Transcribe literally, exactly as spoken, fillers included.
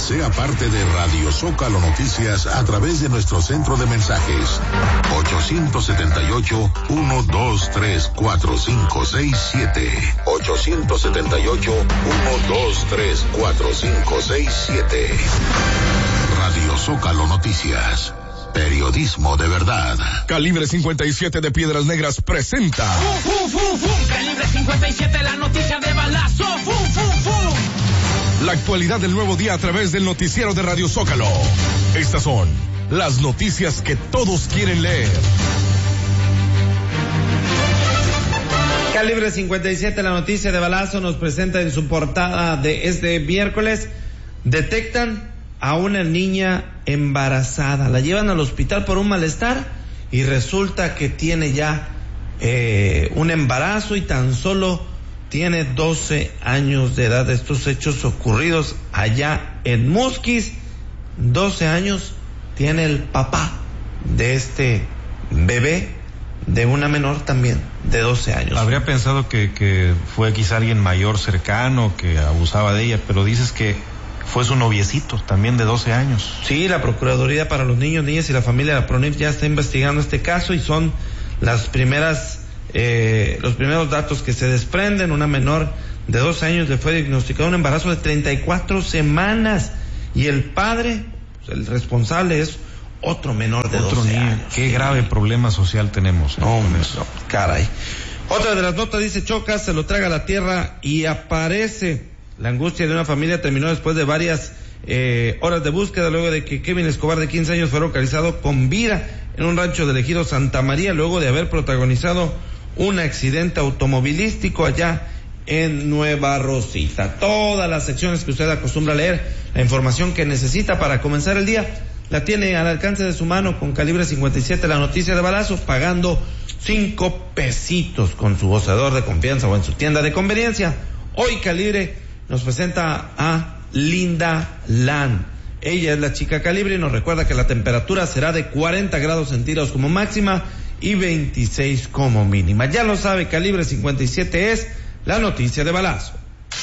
Sea parte de Radio Zócalo Noticias a través de nuestro centro de mensajes ocho siete ocho, uno dos tres, cuatro cinco seis siete. ocho siete ocho, uno dos tres, cuatro cinco seis siete. Radio Zócalo Noticias. Periodismo de verdad. Calibre cincuenta y siete de Piedras Negras presenta. ¡Fum, fum, fum, fum! Calibre cincuenta y siete, la noticia de balazo. ¡Fum, fum, fum! La actualidad del nuevo día a través del noticiero de Radio Zócalo. Estas son las noticias que todos quieren leer. Calibre cincuenta y siete, la noticia de balazo, nos presenta en su portada de este miércoles. Detectan a una niña embarazada, la llevan al hospital por un malestar y resulta que tiene ya eh, un embarazo y tan solo tiene doce años de edad. Estos hechos ocurridos allá en Musquis. doce años tiene el papá de este bebé, de una menor también de doce años. Habría pensado que, que fue quizá alguien mayor cercano que abusaba de ella, pero dices que fue su noviecito, también de doce años. Sí, la Procuraduría para los Niños, Niñas y la Familia, la PRONIF, ya está investigando este caso y son las primeras, eh, los primeros datos que se desprenden. Una menor de doce años le fue diagnosticado un embarazo de treinta y cuatro semanas y el padre, el responsable, es otro menor de otro doce niño. años. Qué sí. grave problema social tenemos. ¿eh? No, no, caray. Otra de las notas dice: Choca, se lo traga la tierra y aparece. La angustia de una familia terminó después de varias eh, horas de búsqueda, luego de que Kevin Escobar, de quince años, fue localizado con vida en un rancho del ejido Santa María, luego de haber protagonizado un accidente automovilístico allá en Nueva Rosita. Todas las secciones que usted acostumbra a leer, la información que necesita para comenzar el día, la tiene al alcance de su mano con Calibre cincuenta y siete, la noticia de balazos, pagando cinco pesitos con su gozador de confianza o en su tienda de conveniencia. Hoy Calibre nos presenta a Linda Lan. Ella es la chica Calibre y nos recuerda que la temperatura será de cuarenta grados centígrados como máxima y veintiséis como mínima. Ya lo sabe, Calibre cincuenta y siete es la noticia de balazo.